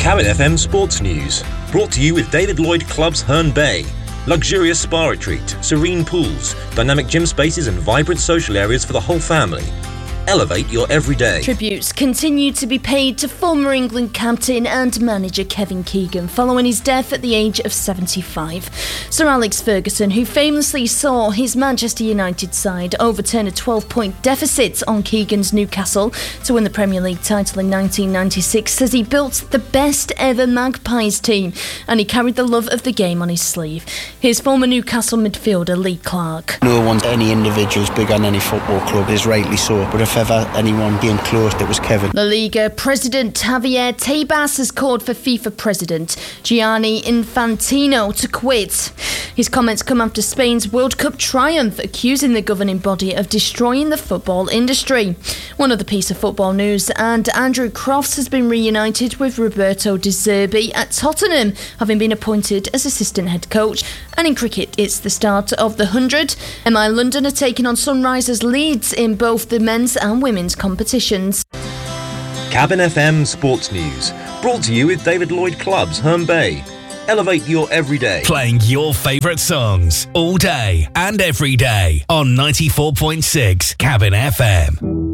Cabin FM Sports News, brought to you with David Lloyd Clubs Herne Bay. Luxurious spa retreat, serene pools, dynamic gym spaces and vibrant social areas for the whole family. Elevate your everyday. Tributes continue to be paid to former England captain and manager Kevin Keegan following his death at the age of 75. Sir Alex Ferguson, who famously saw his Manchester United side overturn a 12-point deficit on Keegan's Newcastle to win the Premier League title in 1996, says he built the best ever Magpies team and he carried the love of the game on his sleeve. Here's former Newcastle midfielder Lee Clark. No one's any individual's big on any football club, is rightly so, but if ever anyone came close, it was Kevin. La Liga President Javier Tebas has called for FIFA President Gianni Infantino to quit. His comments come after Spain's World Cup triumph, accusing the governing body of destroying the football industry. One other piece of football news, and Andrew Crofts has been reunited with Roberto De Zerbi at Tottenham, having been appointed as assistant head coach. And in cricket, it's the start of the 100. MI London are taking on Sunrisers Leeds in both the men's and women's competitions. Cabin FM Sports News, brought to you with David Lloyd Clubs Herne Bay. Elevate your everyday. Playing your favourite songs all day and every day on 94.6 Cabin FM.